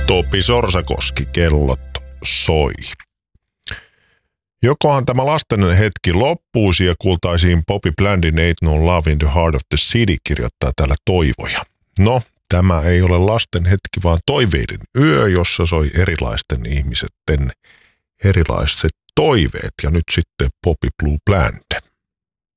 Topi Sorsakoski, kellot soi. Jokohan tämä lasten hetki loppuisi ja kuultaisiin Bobby Blandin Ain't No Love in the Heart of the City, kirjoittaa täällä Toivoja. No, tämä ei ole lasten hetki, vaan toiveiden yö, jossa soi erilaisten ihmisten erilaiset toiveet. Ja nyt sitten Bobby Blue Bland.